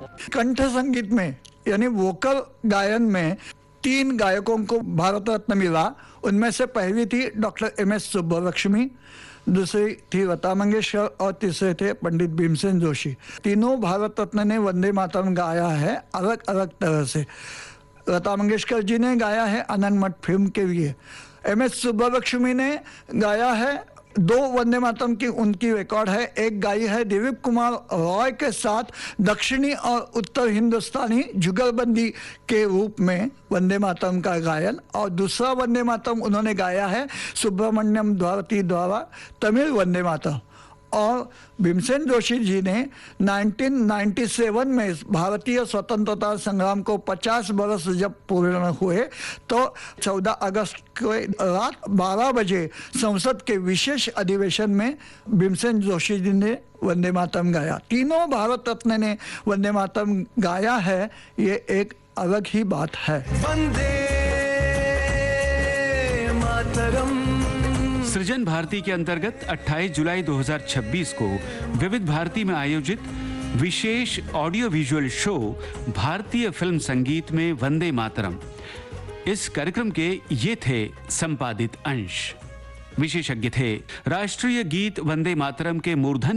कंठ संगीत में यानी वोकल गायन में 3 गायकों को भारत रत्न मिला। उनमें से पहली थी डॉक्टर एम.एस. सुब्बलक्ष्मी, दूसरी थी लता मंगेशकर और तीसरे थे पंडित भीमसेन जोशी। तीनों भारत रत्न ने वंदे मातरम गाया है अलग अलग तरह से। लता मंगेशकर जी ने गाया है आनंद मठ फिल्म के लिए। एम.एस. सुब्बलक्ष्मी ने गाया है 2 वंदे मातरम की उनकी रिकॉर्ड है। एक गाई है दिलीप कुमार रॉय के साथ दक्षिणी और उत्तर हिंदुस्तानी जुगलबंदी के रूप में वंदे मातरम का गायन, और दूसरा वंदे मातरम उन्होंने गाया है सुब्रमण्यम भारती द्वारा तमिल वंदे मातरम। और भीमसेन जोशी जी ने 1997 में भारतीय स्वतंत्रता संग्राम को 50 वर्ष जब पूर्ण हुए तो 14 अगस्त को रात 12 बजे संसद के विशेष अधिवेशन में भीमसेन जोशी जी ने वंदे मातरम गाया। तीनों भारत रत्न ने वंदे मातरम गाया है, ये एक अलग ही बात है। वंदे मातरम। सृजन भारती के अंतर्गत 28 जुलाई 2026 को विविध भारती में आयोजित विशेष ऑडियो विजुअल शो भारतीय फिल्म संगीत में वंदे मातरम, इस कार्यक्रम के ये थे संपादित अंश। विशेषज्ञ थे राष्ट्रीय गीत वंदे मातरम के मूर्धन्य